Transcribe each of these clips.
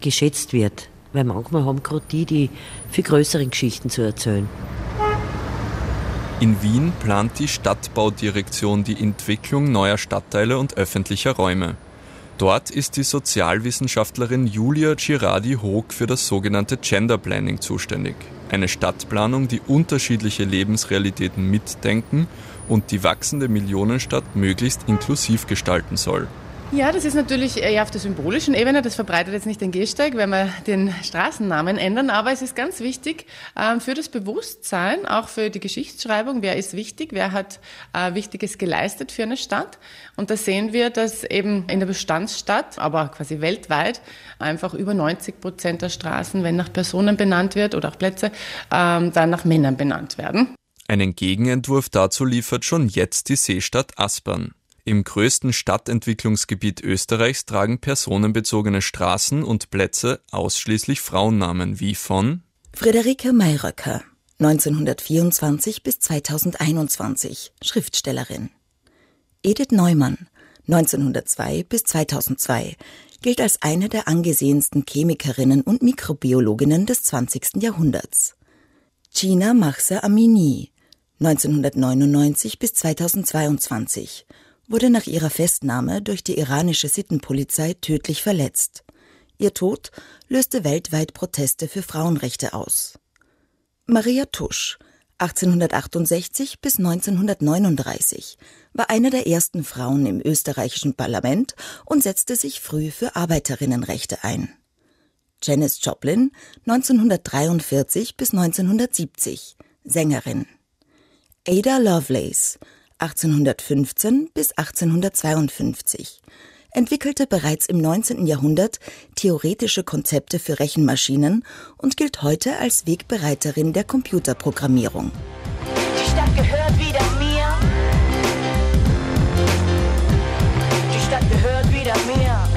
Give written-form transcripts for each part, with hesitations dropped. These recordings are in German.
geschätzt wird. Weil manchmal haben gerade die viel größeren Geschichten zu erzählen. In Wien plant die Stadtbaudirektion die Entwicklung neuer Stadtteile und öffentlicher Räume. Dort ist die Sozialwissenschaftlerin Julia Girardi-Hoog für das sogenannte Gender Planning zuständig. Eine Stadtplanung, die unterschiedliche Lebensrealitäten mitdenken und die wachsende Millionenstadt möglichst inklusiv gestalten soll. Ja, das ist natürlich eher auf der symbolischen Ebene. Das verbreitet jetzt nicht den Gehsteig, wenn wir den Straßennamen ändern. Aber es ist ganz wichtig für das Bewusstsein, auch für die Geschichtsschreibung. Wer ist wichtig? Wer hat Wichtiges geleistet für eine Stadt? Und da sehen wir, dass eben in der Bestandsstadt, aber quasi weltweit, einfach über 90% der Straßen, wenn nach Personen benannt wird oder auch Plätze, dann nach Männern benannt werden. Einen Gegenentwurf dazu liefert schon jetzt die Seestadt Aspern. Im größten Stadtentwicklungsgebiet Österreichs tragen personenbezogene Straßen und Plätze ausschließlich Frauennamen wie von Friederike Mayröcker, 1924 bis 2021, Schriftstellerin. Edith Neumann, 1902 bis 2002, gilt als eine der angesehensten Chemikerinnen und Mikrobiologinnen des 20. Jahrhunderts. Gina Mahsa Amini, 1999 bis 2022, wurde nach ihrer Festnahme durch die iranische Sittenpolizei tödlich verletzt. Ihr Tod löste weltweit Proteste für Frauenrechte aus. Maria Tusch, 1868 bis 1939, war eine der ersten Frauen im österreichischen Parlament und setzte sich früh für Arbeiterinnenrechte ein. Janis Joplin, 1943 bis 1970, Sängerin. Ada Lovelace, 1815 bis 1852, entwickelte bereits im 19. Jahrhundert theoretische Konzepte für Rechenmaschinen und gilt heute als Wegbereiterin der Computerprogrammierung. Die Stadt gehört wieder mir. Die Stadt gehört wieder mir.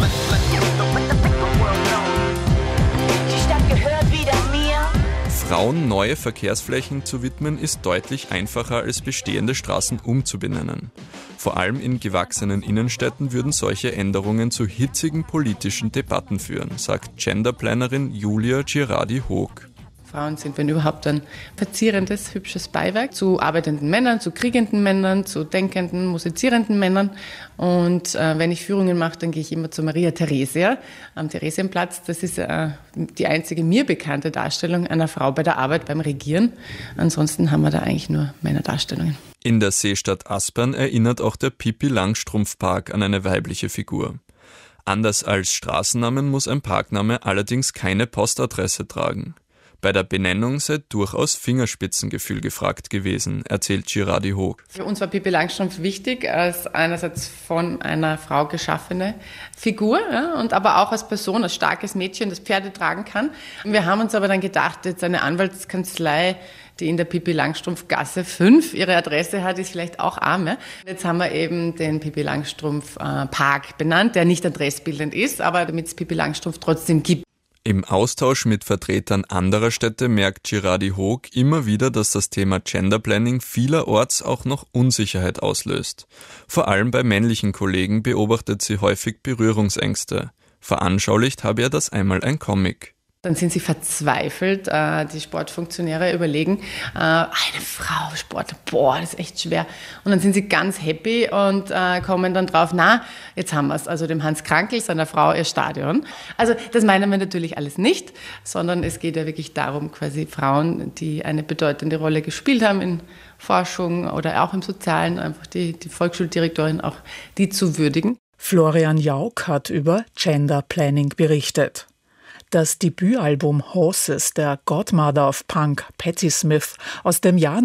Die Stadt gehört wieder mir. Frauen neue Verkehrsflächen zu widmen, ist deutlich einfacher als bestehende Straßen umzubenennen. Vor allem in gewachsenen Innenstädten würden solche Änderungen zu hitzigen politischen Debatten führen, sagt Genderplanerin Julia Girardi-Hoog. Frauen sind, wenn überhaupt, ein verzierendes, hübsches Beiwerk zu arbeitenden Männern, zu kriegenden Männern, zu denkenden, musizierenden Männern. Und wenn ich Führungen mache, dann gehe ich immer zu Maria Theresia am Theresienplatz. Das ist die einzige mir bekannte Darstellung einer Frau bei der Arbeit beim Regieren. Ansonsten haben wir da eigentlich nur Männerdarstellungen. In der Seestadt Aspern erinnert auch der Pippi-Langstrumpf-Park an eine weibliche Figur. Anders als Straßennamen muss ein Parkname allerdings keine Postadresse tragen. Bei der Benennung sei durchaus Fingerspitzengefühl gefragt gewesen, erzählt Girardi-Hoog. Für uns war Pippi Langstrumpf wichtig als einerseits von einer Frau geschaffene Figur, ja, und aber auch als Person, als starkes Mädchen, das Pferde tragen kann. Wir haben uns aber dann gedacht, jetzt eine Anwaltskanzlei, die in der Pippi Langstrumpf Gasse 5 ihre Adresse hat, ist vielleicht auch arm. Ja? Jetzt haben wir eben den Pippi Langstrumpf Park benannt, der nicht adressbildend ist, aber damit es Pippi Langstrumpf trotzdem gibt. Im Austausch mit Vertretern anderer Städte merkt Girardi-Hoog immer wieder, dass das Thema Genderplanning vielerorts auch noch Unsicherheit auslöst. Vor allem bei männlichen Kollegen beobachtet sie häufig Berührungsängste. Veranschaulicht habe er das einmal ein Comic. Dann sind sie verzweifelt, die Sportfunktionäre überlegen, eine Frau, Sport, boah, das ist echt schwer. Und dann sind sie ganz happy und kommen dann drauf, jetzt haben wir es, also dem Hans Krankl, seiner Frau, ihr Stadion. Also das meinen wir natürlich alles nicht, sondern es geht ja wirklich darum, quasi Frauen, die eine bedeutende Rolle gespielt haben in Forschung oder auch im Sozialen, einfach die Volksschuldirektorin, auch die zu würdigen. Florian Jauch hat über Gender Planning berichtet. Das Debütalbum Horses der Godmother of Punk, Patti Smith, aus dem Jahr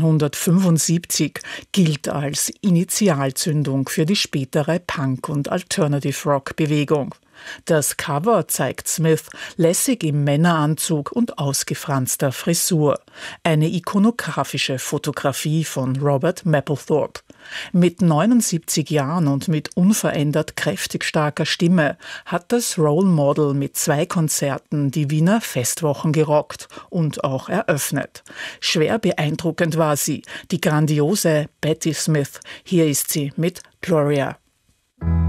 1975 gilt als Initialzündung für die spätere Punk- und Alternative-Rock-Bewegung. Das Cover zeigt Smith lässig im Männeranzug und ausgefranster Frisur. Eine ikonografische Fotografie von Robert Mapplethorpe. Mit 79 Jahren und mit unverändert kräftig starker Stimme hat das Role Model mit 2 Konzerten die Wiener Festwochen gerockt und auch eröffnet. Schwer beeindruckend war sie, die grandiose Patti Smith. Hier ist sie mit Gloria.